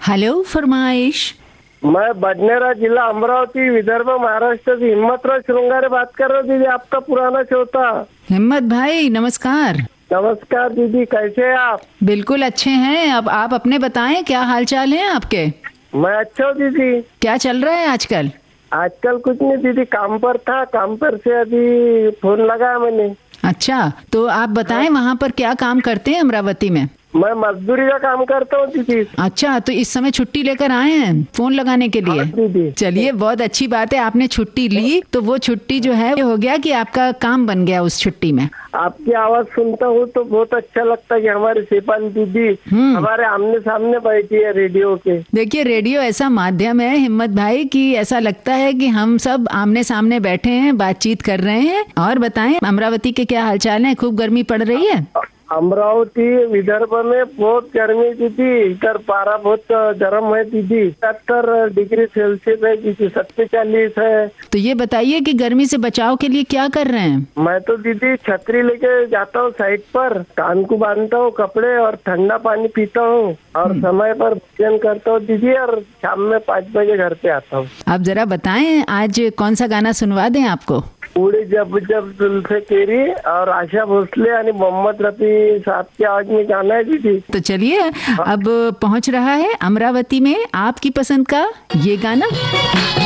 Hello फरमाइश। मैं बडनेरा जिला अमरावती विदर्भ महाराष्ट्र से हिम्मतराव श्रृंगारे बात कर रहा हूँ दीदी, आपका पुराना श्रोता। हिम्मत भाई नमस्कार। नमस्कार दीदी, कैसे हैं आप? बिल्कुल अच्छे हैं। अब आप अपने बताएं, क्या हाल चाल है आपके? मैं अच्छा हूँ दीदी। क्या चल रहा है आजकल? आजकल कुछ नहीं दीदी, काम पर था, काम पर से अभी फोन लगाया मैंने। अच्छा, तो आप बताएं वहाँ पर क्या काम करते हैं अमरावती में? मैं मजदूरी का काम करता हूँ दीदी। अच्छा, तो इस समय छुट्टी लेकर आए हैं फोन लगाने के लिए? हाँ दीदी। चलिए, बहुत अच्छी बात है, आपने छुट्टी ली तो वो छुट्टी जो है हो गया कि आपका काम बन गया उस छुट्टी में। आपकी आवाज सुनता हूँ तो बहुत अच्छा लगता है कि हमारी शेफाली दीदी हमारे आमने सामने बैठी है रेडियो के। देखिए, रेडियो ऐसा माध्यम है हिम्मत भाई कि ऐसा लगता है कि हम सब आमने सामने बैठे हैं, बातचीत कर रहे हैं। और बताएं, अमरावती के क्या हालचाल है? खूब गर्मी पड़ रही है? अमरावती विदर्भ में बहुत गर्मी दीदी, इधर पारा बहुत गर्म है दीदी, 70 डिग्री सेल्सियस है दीदी, 47 है। तो ये बताइए कि गर्मी से बचाव के लिए क्या कर रहे हैं? मैं तो दीदी छतरी लेके जाता हूँ साइड पर, कान को बांधता हूँ कपड़े और ठंडा पानी पीता हूँ और समय पर भोजन करता हूँ दीदी, और शाम में 5 बजे घर पे आता हूँ। आप जरा बताएं आज कौन सा गाना सुनवा दें आपको? उड़ी जब जब जुल्फे तेरी और आशा भोसले यानी मोहम्मद रफी साहब की आवाज में गाना है दीदी। तो चलिए, अब पहुंच रहा है अमरावती में आपकी पसंद का ये गाना।